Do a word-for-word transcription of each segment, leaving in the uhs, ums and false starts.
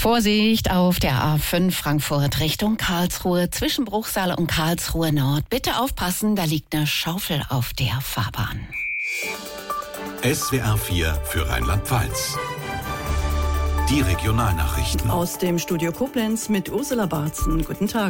Vorsicht auf der A fünf Frankfurt Richtung Karlsruhe zwischen Bruchsal und Karlsruhe Nord. Bitte aufpassen, da liegt eine Schaufel auf der Fahrbahn. S W R vier für Rheinland-Pfalz. Die Regionalnachrichten. Aus dem Studio Koblenz mit Ursula Barzen. Guten Tag.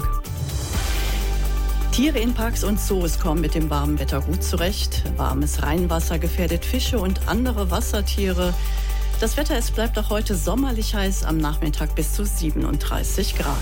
Tiere in Parks und Zoos kommen mit dem warmen Wetter gut zurecht. Warmes Rheinwasser gefährdet Fische und andere Wassertiere. Das Wetter, es bleibt auch heute sommerlich heiß, am Nachmittag bis zu siebenunddreißig Grad.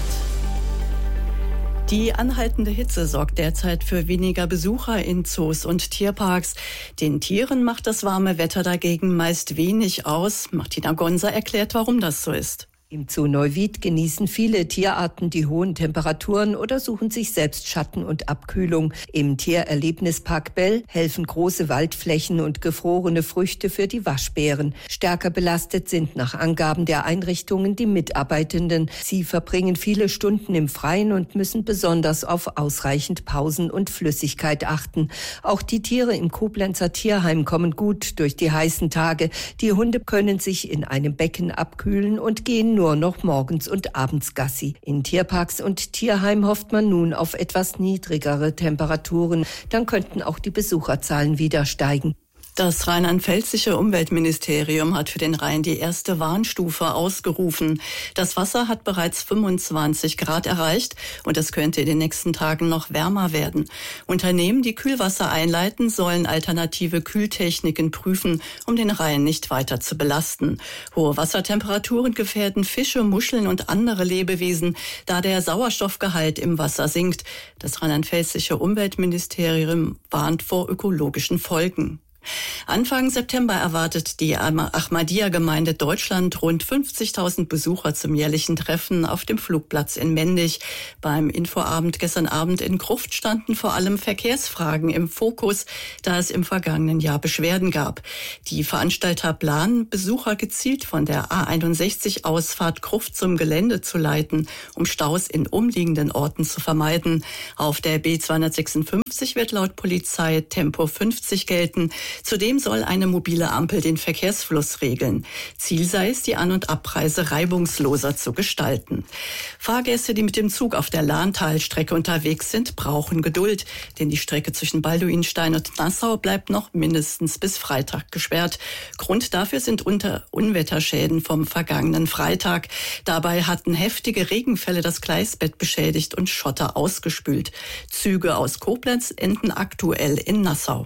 Die anhaltende Hitze sorgt derzeit für weniger Besucher in Zoos und Tierparks. Den Tieren macht das warme Wetter dagegen meist wenig aus. Martina Gonser erklärt, warum das so ist. Im Zoo Neuwied genießen viele Tierarten die hohen Temperaturen oder suchen sich selbst Schatten und Abkühlung. Im Tiererlebnispark Bell helfen große Waldflächen und gefrorene Früchte für die Waschbären. Stärker belastet sind nach Angaben der Einrichtungen die Mitarbeitenden. Sie verbringen viele Stunden im Freien und müssen besonders auf ausreichend Pausen und Flüssigkeit achten. Auch die Tiere im Koblenzer Tierheim kommen gut durch die heißen Tage. Die Hunde können sich in einem Becken abkühlen und gehen nur nur noch morgens und abends Gassi. In Tierparks und Tierheim hofft man nun auf etwas niedrigere Temperaturen. Dann könnten auch die Besucherzahlen wieder steigen. Das rheinland-pfälzische Umweltministerium hat für den Rhein die erste Warnstufe ausgerufen. Das Wasser hat bereits fünfundzwanzig Grad erreicht und es könnte in den nächsten Tagen noch wärmer werden. Unternehmen, die Kühlwasser einleiten, sollen alternative Kühltechniken prüfen, um den Rhein nicht weiter zu belasten. Hohe Wassertemperaturen gefährden Fische, Muscheln und andere Lebewesen, da der Sauerstoffgehalt im Wasser sinkt. Das rheinland-pfälzische Umweltministerium warnt vor ökologischen Folgen. Anfang September erwartet die Ahmadiyya-Gemeinde Deutschland rund fünfzigtausend Besucher zum jährlichen Treffen auf dem Flugplatz in Mendig. Beim Infoabend gestern Abend in Gruft standen vor allem Verkehrsfragen im Fokus, da es im vergangenen Jahr Beschwerden gab. Die Veranstalter planen, Besucher gezielt von der A einundsechzig Ausfahrt Gruft zum Gelände zu leiten, um Staus in umliegenden Orten zu vermeiden. Auf der B zweihundertsechsundfünfzig wird laut Polizei Tempo fünfzig gelten. Zudem soll eine mobile Ampel den Verkehrsfluss regeln. Ziel sei es, die An- und Abreise reibungsloser zu gestalten. Fahrgäste, die mit dem Zug auf der Lahntalstrecke unterwegs sind, brauchen Geduld, denn die Strecke zwischen Balduinstein und Nassau bleibt noch mindestens bis Freitag gesperrt. Grund dafür sind unter Unwetterschäden vom vergangenen Freitag. Dabei hatten heftige Regenfälle das Gleisbett beschädigt und Schotter ausgespült. Züge aus Koblenz enden aktuell in Nassau.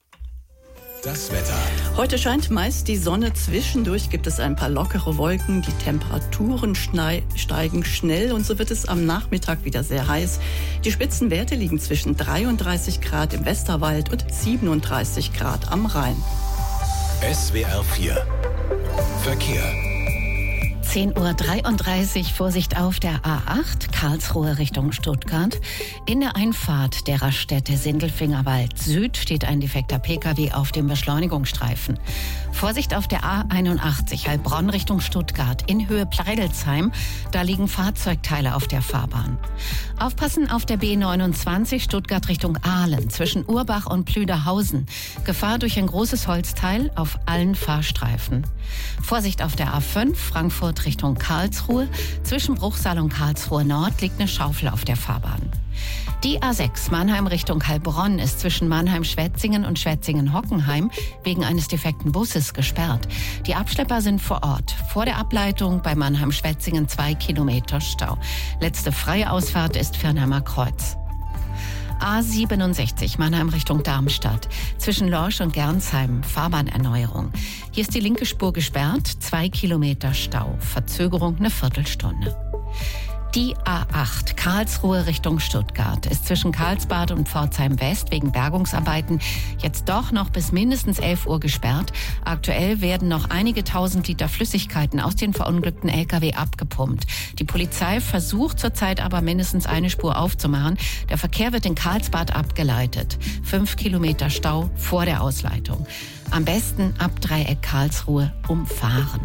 Das Wetter. Heute scheint meist die Sonne. Zwischendurch gibt es ein paar lockere Wolken. Die Temperaturen schnei- steigen schnell und so wird es am Nachmittag wieder sehr heiß. Die Spitzenwerte liegen zwischen dreiunddreißig Grad im Westerwald und siebenunddreißig Grad am Rhein. S W R vier. Verkehr. zehn Uhr dreiunddreißig, Vorsicht auf der A acht, Karlsruhe Richtung Stuttgart. In der Einfahrt der Raststätte Sindelfingerwald Süd steht ein defekter Pkw auf dem Beschleunigungsstreifen. Vorsicht auf der A einundachtzig, Heilbronn Richtung Stuttgart, in Höhe Pleidelsheim. Da liegen Fahrzeugteile auf der Fahrbahn. Aufpassen auf der B neunundzwanzig, Stuttgart Richtung Aalen, zwischen Urbach und Plüderhausen. Gefahr durch ein großes Holzteil auf allen Fahrstreifen. Vorsicht auf der A fünf, Frankfurt Richtung Karlsruhe. Zwischen Bruchsal und Karlsruhe Nord liegt eine Schaufel auf der Fahrbahn. Die A sechs Mannheim Richtung Heilbronn ist zwischen Mannheim-Schwetzingen und Schwetzingen-Hockenheim wegen eines defekten Busses gesperrt. Die Abschlepper sind vor Ort. Vor der Ableitung bei Mannheim-Schwetzingen zwei Kilometer Stau. Letzte freie Ausfahrt ist Firnheimer Kreuz. A siebenundsechzig Mannheim Richtung Darmstadt. Zwischen Lorsch und Gernsheim Fahrbahnerneuerung. Hier ist die linke Spur gesperrt, zwei Kilometer Stau. Verzögerung eine Viertelstunde. Die A acht Karlsruhe Richtung Stuttgart ist zwischen Karlsbad und Pforzheim West wegen Bergungsarbeiten jetzt doch noch bis mindestens elf Uhr gesperrt. Aktuell werden noch einige tausend Liter Flüssigkeiten aus den verunglückten L K W abgepumpt. Die Polizei versucht zurzeit aber mindestens eine Spur aufzumachen. Der Verkehr wird in Karlsbad abgeleitet. Fünf Kilometer Stau vor der Ausleitung. Am besten ab Dreieck Karlsruhe umfahren.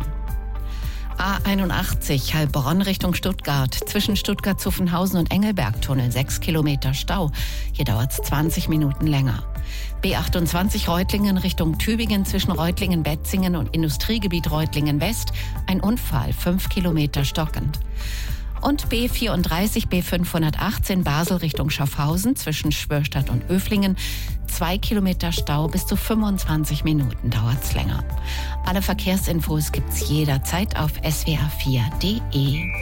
A einundachtzig Heilbronn Richtung Stuttgart. Zwischen Stuttgart-Zuffenhausen und Engelbergtunnel sechs Kilometer Stau. Hier dauert es zwanzig Minuten länger. B achtundzwanzig Reutlingen Richtung Tübingen zwischen Reutlingen-Betzingen und Industriegebiet Reutlingen-West. Ein Unfall, fünf Kilometer stockend. Und B vierunddreißig, B fünfhundertachtzehn Basel Richtung Schaffhausen zwischen Schwörstadt und Öflingen. Zwei Kilometer Stau, bis zu fünfundzwanzig Minuten dauert's länger. Alle Verkehrsinfos gibt's jederzeit auf s w r vier punkt d e.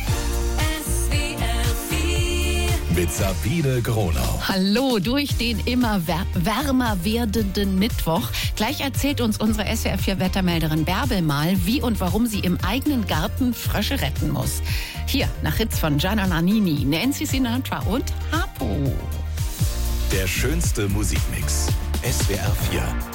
Mit Sabine Gronau. Hallo, durch den immer wär- wärmer werdenden Mittwoch. Gleich erzählt uns unsere S W R vier Wettermelderin Bärbel mal, wie und warum sie im eigenen Garten Frösche retten muss. Hier, nach Hits von Gianna Nannini, Nancy Sinatra und Harpo. Der schönste Musikmix. S W R vier.